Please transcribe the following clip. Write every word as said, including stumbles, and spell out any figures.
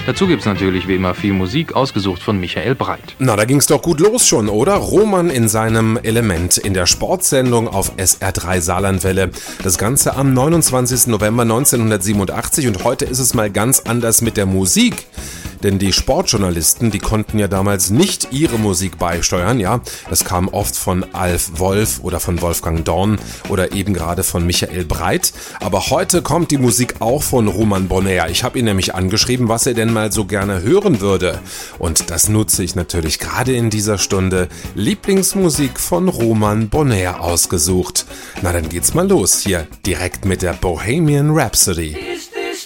Dazu gibt's natürlich wie immer viel Musik, ausgesucht von Michael Breit. Na, da ging's doch gut los schon, oder? Roman in seinem Element in der Sportsendung auf S R drei Saarlandwelle. Das Ganze am neunundzwanzigsten November neunzehnhundertsiebenundachtzig und heute ist es mal ganz anders mit der Musik. Denn die Sportjournalisten, die konnten ja damals nicht ihre Musik beisteuern, ja. Das kam oft von Alf Wolf oder von Wolfgang Dorn oder eben gerade von Michael Breit. Aber heute kommt die Musik auch von Roman Bonheur. Ich habe ihn nämlich angeschrieben, was er denn mal so gerne hören würde. Und das nutze ich natürlich gerade in dieser Stunde. Lieblingsmusik von Roman Bonheur ausgesucht. Na, dann geht's mal los hier direkt mit der Bohemian Rhapsody.